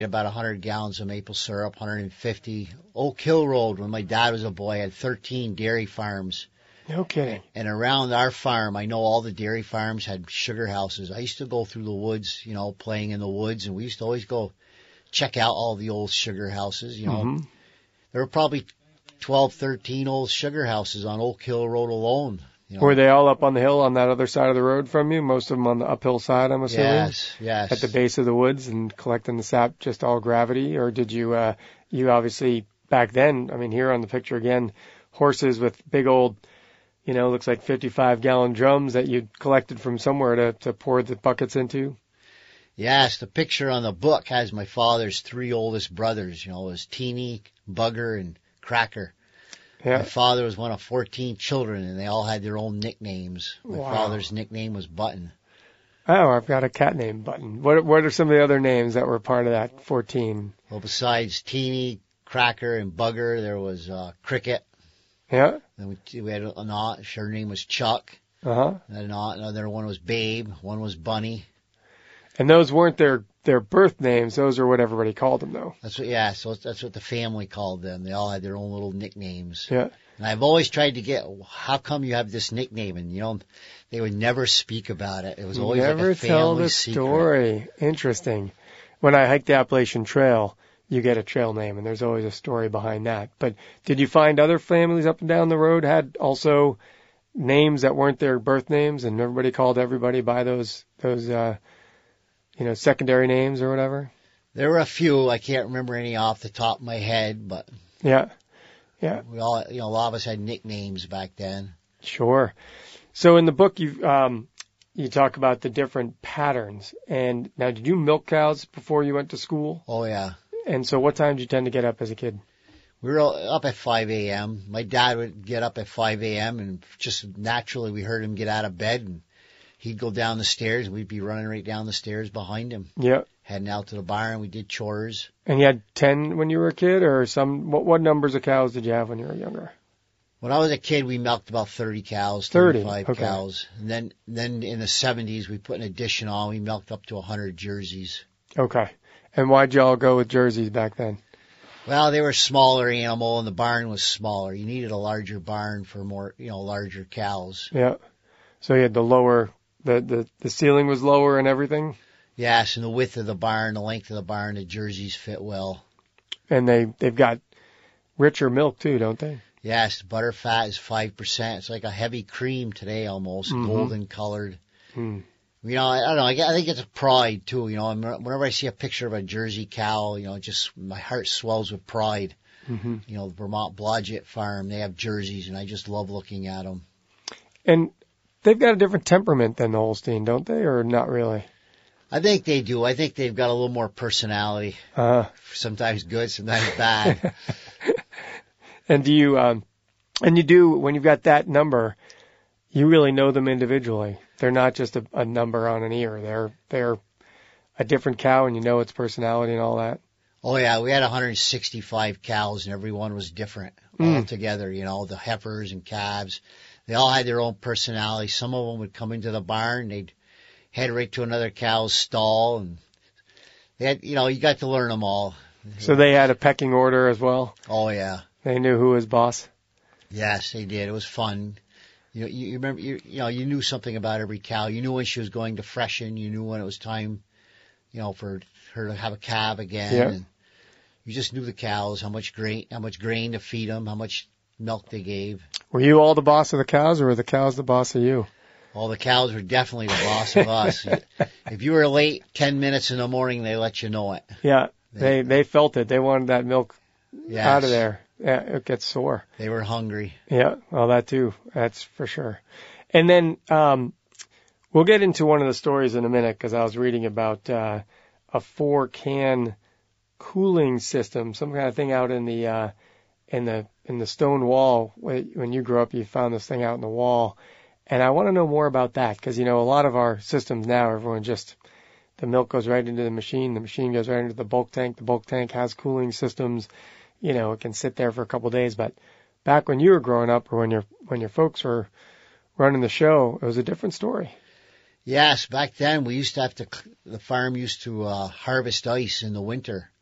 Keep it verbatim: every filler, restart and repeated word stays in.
about one hundred gallons of maple syrup, one hundred fifty. Oak Hill Road, when my dad was a boy, had thirteen dairy farms. No kidding. And around our farm, I know all the dairy farms had sugar houses. I used to go through the woods, you know, playing in the woods, and we used to always go check out all the old sugar houses, you know. Mm-hmm. There were probably twelve, thirteen old sugar houses on Oak Hill Road alone. You know. Were they all up on the hill on that other side of the road from you? Most of them on the uphill side, I'm assuming? Yes, yes. At the base of the woods and collecting the sap, just all gravity? Or did you, uh, you obviously, back then, I mean, here on the picture again, horses with big old, you know, looks like fifty-five gallon drums that you collected from somewhere to, to pour the buckets into? Yes, the picture on the book has my father's three oldest brothers. You know, it was Teeny, Bugger, and Cracker. Yeah. My father was one of fourteen children, and they all had their own nicknames. My Wow. father's nickname was Button. Oh, I've got a cat named Button. What What are some of the other names that were part of that fourteen? Well, besides Teeny, Cracker, and Bugger, there was uh, Cricket. Yeah. Then we, we had an aunt. Her name was Chuck. Uh-huh. And an aunt, another one was Babe. One was Bunny. And those weren't their, their birth names. Those are what everybody called them, though. That's what, yeah, so that's what the family called them. They all had their own little nicknames. Yeah. And I've always tried to get, how come you have this nickname? And, you know, they would never speak about it. It was always Never like a family tell the secret. story. Interesting. When I hiked the Appalachian Trail, you get a trail name, and there's always a story behind that. But did you find other families up and down the road had also names that weren't their birth names, and everybody called everybody by those, those, uh, you know, secondary names or whatever? There were a few. I can't remember any off the top of my head, but Yeah. Yeah. we all, you know, a lot of us had nicknames back then. Sure. So in the book, you, um, you talk about the different patterns. And now, did you milk cows before you went to school? Oh, yeah. And so what time did you tend to get up as a kid? We were up at five a.m. My dad would get up at five a.m. and just naturally we heard him get out of bed, and he'd go down the stairs, and we'd be running right down the stairs behind him. Yeah. Heading out to the barn. We did chores. And you had ten when you were a kid, or some, what, what numbers of cows did you have when you were younger? When I was a kid, we milked about thirty cows, thirty, thirty-five okay. cows. And then, then in the seventies, we put an addition on. We milked up to one hundred jerseys. Okay. And why'd y'all go with jerseys back then? Well, they were a smaller animal, and the barn was smaller. You needed a larger barn for more, you know, larger cows. Yeah. So you had the lower, the, the, the ceiling was lower and everything? Yes, and the width of the barn, the length of the barn, the jerseys fit well. And they, they've got richer milk too, don't they? Yes, the butter fat is five percent. It's like a heavy cream today almost, Mhm. golden colored. Mm. You know, I, I don't know, I, I think it's a pride too, you know. I'm- Whenever I see a picture of a Jersey cow, you know, it just, my heart swells with pride. Mm-hmm. You know, the Vermont Blodgett Farm, they have jerseys, and I just love looking at them. And they've got a different temperament than the Holstein, don't they? Or not really? I think they do. I think they've got a little more personality. Uh, Sometimes good, sometimes bad. and do you, um, and you do, when you've got that number, you really know them individually. They're not just a, a number on an ear. They're, they're a different cow, and you know its personality and all that. Oh yeah, we had one hundred sixty-five cows, and every one was different Mm. all together. You know, the heifers and calves, they all had their own personality. Some of them would come into the barn, they'd head right to another cow's stall, and they had, you know, you got to learn them all. So they had a pecking order as well. Oh yeah, They knew who was boss. yes, they did. It was fun. You know, you, you remember, you, you know, you knew something about every cow. You knew when she was going to freshen. You knew when it was time, you know, for her to have a calf again. Yeah. And you just knew the cows, how much grain, how much grain to feed them, how much milk they gave. Were you all the boss of the cows, or were the cows the boss of you? Well, the cows were definitely the boss of us. If you were late ten minutes in the morning, they let you know it. Yeah, they they felt it. They wanted that milk Yes. out of there. Yeah, it gets sore. They were hungry. Yeah, well, that too. That's for sure. And then um, we'll get into one of the stories in a minute, because I was reading about uh, a four-can cooling system, some kind of thing out in the uh, in the in the stone wall. When you grew up, you found this thing out in the wall, and I want to know more about that, because you know a lot of our systems now, everyone just the milk goes right into the machine, the machine goes right into the bulk tank, the bulk tank has cooling systems. You know, it can sit there for a couple of days, but back when you were growing up, or when your when your folks were running the show, it was a different story. Yes, back then we used to have to, the farm used to uh, harvest ice in the winter.